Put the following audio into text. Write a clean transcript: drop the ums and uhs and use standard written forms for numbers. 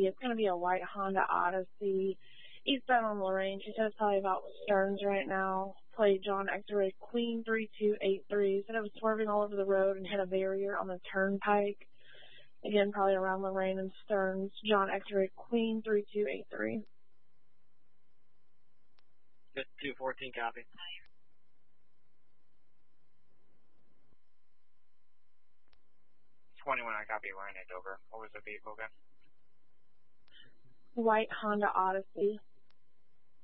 Odyssey. It's going to be a white Honda Odyssey. Eastbound on Lorraine. She said it's probably about Stearns right now. Played John X-Ray Queen 3283. Said it was swerving all over the road and hit a barrier on the turnpike. Again, probably around Lorraine and Stearns. John X-Ray Queen 3283. Good, 214 copy. 21, I copy, line it over. What was the vehicle again? White Honda Odyssey.